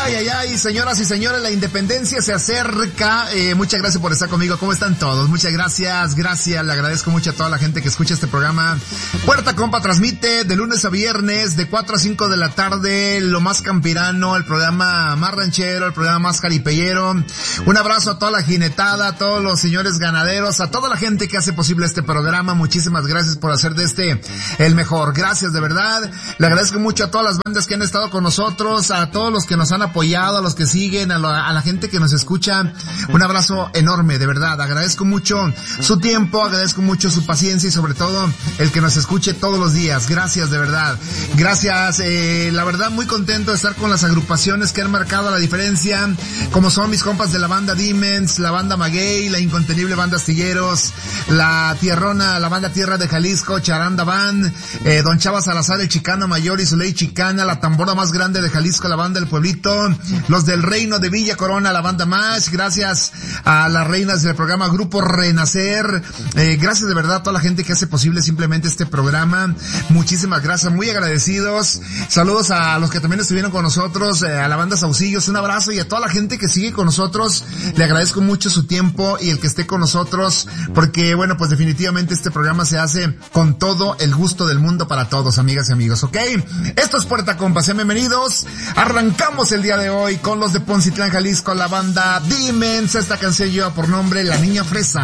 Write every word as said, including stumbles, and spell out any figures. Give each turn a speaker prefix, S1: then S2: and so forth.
S1: Ay, ay, ay, señoras y señores, la independencia se acerca. Eh, muchas gracias por estar conmigo. ¿Cómo están todos? Muchas gracias, gracias. Le agradezco mucho a toda la gente que escucha este programa. Puerta Compa transmite de lunes a viernes, de cuatro a cinco de la tarde, lo más campirano, el programa más ranchero, el programa más jaripeyero. Un abrazo a toda la jinetada, a todos los señores ganaderos, a toda la gente que hace posible este programa. Muchísimas gracias por hacer de este el mejor. Gracias, de verdad. Le agradezco mucho a todas las bandas que han estado con nosotros, a todos los que nos han apoyado, a los que siguen, a la, a la gente que nos escucha. Un abrazo enorme, de verdad. Agradezco mucho su tiempo, agradezco mucho su paciencia y sobre todo el que nos escuche todos los días. Gracias, de verdad. Gracias, eh, la verdad muy contento de estar con las agrupaciones que han marcado la diferencia, como son mis compas de la banda Demons, la banda Maguey, la incontenible banda Astilleros, la Tierrona, la banda Tierra de Jalisco, Charanda Band, eh, Don Chava Salazar, el Chicano Mayor y su ley chicana, la tambora más grande de Jalisco, la banda del Pueblito, los del Reino de Villa Corona, la banda Más. Gracias a las reinas del programa Grupo Renacer. Eh, gracias de verdad a toda la gente que hace posible simplemente este programa. Muchísimas gracias, muy agradecidos. Saludos a los que también estuvieron con nosotros, eh, a la banda Saucillos, un abrazo, y a toda la gente que sigue con nosotros. Le agradezco mucho su tiempo y el que esté con nosotros, porque bueno, pues definitivamente este programa se hace con todo el gusto del mundo para todos, amigas y amigos, ¿ok? Esto es Puerta Compa, sean bienvenidos. Arrancamos el día de hoy con los de Poncitlán, Jalisco, la banda Demons. Esta canción lleva por nombre La Niña Fresa.